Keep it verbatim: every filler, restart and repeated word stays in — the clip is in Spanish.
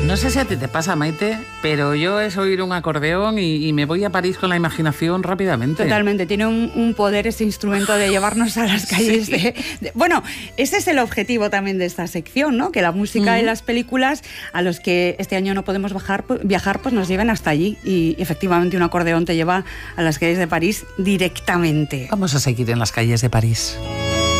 No sé si a ti te pasa, Maite, pero yo es oír un acordeón y, y me voy a París con la imaginación rápidamente. Totalmente, tiene un, un poder ese instrumento de llevarnos a las calles. Sí. de, de, bueno, ese es el objetivo también de esta sección, ¿no? Que la música mm. y las películas a los que este año no podemos bajar, viajar, pues nos lleven hasta allí. Y efectivamente un acordeón te lleva a las calles de París directamente. Vamos a seguir en las calles de París.